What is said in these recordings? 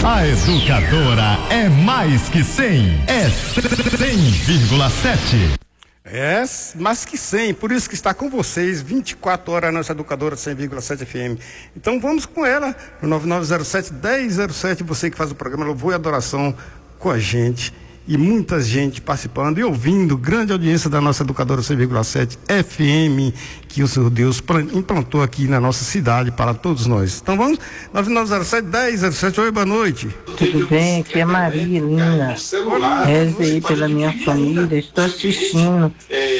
A Educadora é mais que 100, é 100,7. É mais que 100, por isso que está com vocês 24 horas a nossa Educadora 100,7 FM. Então vamos com ela no 9907-1007, você que faz o programa Louvor e Adoração com a gente. E muita gente participando e ouvindo, grande audiência da nossa Educadora 100,7 FM, que o Senhor Deus implantou aqui na nossa cidade para todos nós. Então vamos, 9907-1007, oi, boa noite. Tudo bem? Aqui é Maria Lina. Reze aí pela minha família, estou assistindo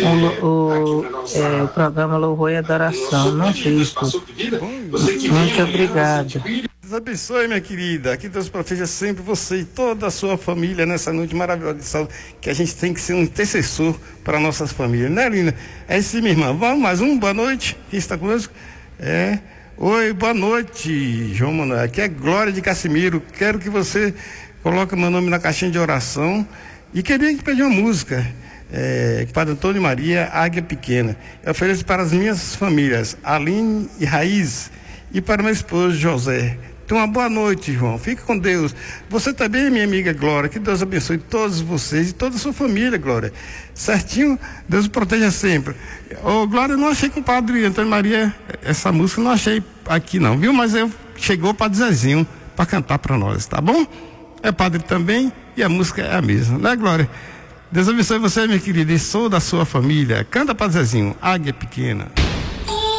o programa Louvor e Adoração, não perco. Muito obrigada. Deus abençoe, minha querida. Que Deus proteja sempre você e toda a sua família nessa noite maravilhosa de sábado, que a gente tem que ser um intercessor para nossas famílias, né, Lina? É isso, minha irmã. Vamos, mais um, boa noite. Quem está conosco? Oi, boa noite, João Manuel. Aqui é Glória de Cassimiro. Quero que você coloque meu nome na caixinha de oração. E queria pedir uma música. Padre Antônio Maria, Águia Pequena. Eu ofereço para as minhas famílias, Aline e Raiz, e para meu esposo José. Então, uma boa noite, João. Fique com Deus. Você também, minha amiga Glória. Que Deus abençoe todos vocês e toda a sua família, Glória. Certinho? Deus o proteja sempre. Glória, eu não achei com o Padre Antônio Maria essa música, não achei aqui não, viu? Mas chegou para Zezinho para cantar para nós, tá bom? É padre também e a música é a mesma, né, Glória? Deus abençoe você, minha querida, e sou da sua família. Canta para Zezinho, Águia Pequena.